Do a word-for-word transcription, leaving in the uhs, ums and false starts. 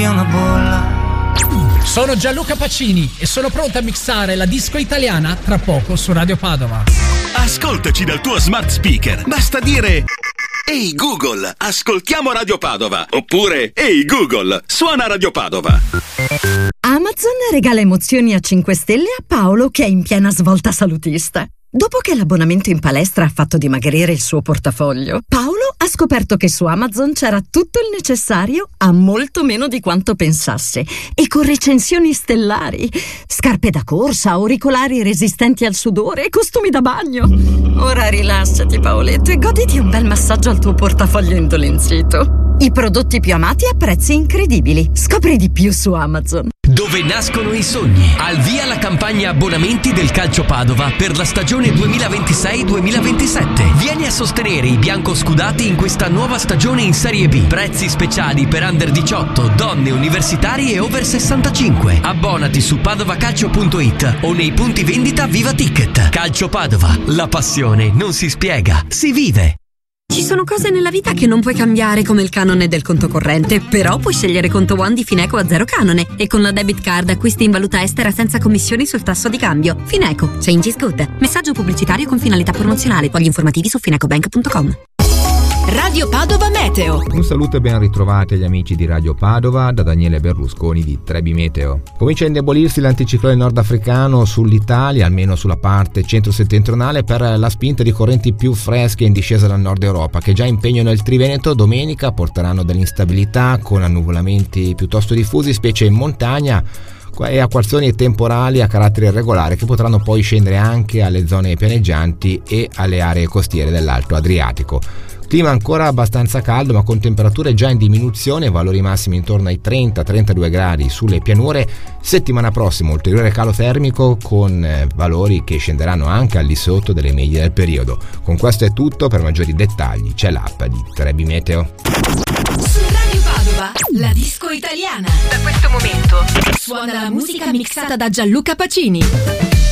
via una bolla. Sono Gianluca Pacini e sono pronto a mixare la disco italiana tra poco su Radio Padova. Ascoltaci dal tuo smart speaker. Basta dire: ehi Google, ascoltiamo Radio Padova. Oppure: ehi Google, suona Radio Padova. Amazon regala emozioni a cinque stelle a Paolo, che è in piena svolta salutista. Dopo che l'abbonamento in palestra ha fatto dimagrire il suo portafoglio, Paolo ha scoperto che su Amazon c'era tutto il necessario a molto meno di quanto pensasse, e con recensioni stellari: scarpe da corsa, auricolari resistenti al sudore e costumi da bagno. Ora rilassati, Paoletto, e goditi un bel massaggio al tuo portafoglio indolenzito. I prodotti più amati a prezzi incredibili. Scopri di più su Amazon. Dove nascono i sogni. Al via la campagna abbonamenti del Calcio Padova per la stagione duemilaventisei duemilaventisette. Vieni a sostenere i biancoscudati in questa nuova stagione in Serie B. Prezzi speciali per under diciotto, donne, universitari e over sessantacinque. Abbonati su padovacalcio punto it o nei punti vendita Viva Ticket. Calcio Padova. La passione non si spiega, si vive. Ci sono cose nella vita che non puoi cambiare, come il canone del conto corrente, però puoi scegliere Conto One di Fineco a zero canone, e con la debit card acquisti in valuta estera senza commissioni sul tasso di cambio. Fineco, change is good. Messaggio pubblicitario con finalità promozionale. Quagli informativi su finecobank punto com. Radio Padova Meteo. Un saluto e ben ritrovati agli amici di Radio Padova da Daniele Berlusconi di Trebi Meteo. Comincia a indebolirsi l'anticiclone nordafricano sull'Italia, almeno sulla parte centro-settentrionale, per la spinta di correnti più fresche in discesa dal nord Europa, che già impegnano il Triveneto. Domenica porteranno dell'instabilità con annuvolamenti piuttosto diffusi, specie in montagna, e acquazzoni temporali a carattere irregolare che potranno poi scendere anche alle zone pianeggianti e alle aree costiere dell'Alto Adriatico. Clima ancora abbastanza caldo, ma con temperature già in diminuzione, valori massimi intorno ai trenta trentadue gradi sulle pianure. Settimana prossima ulteriore calo termico con eh, valori che scenderanno anche al di sotto delle medie del periodo. Con questo è tutto, per maggiori dettagli c'è l'app di Trebi Meteo. Su Radio Padova, la disco italiana. Da questo momento suona la musica mixata da Gianluca Pacini.